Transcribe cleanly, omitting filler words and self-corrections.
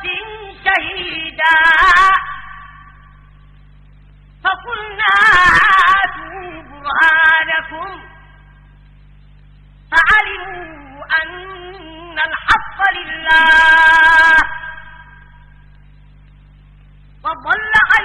نفس شهيدا فقلنا هاتوا برهانكم فعلموا أن الحق لله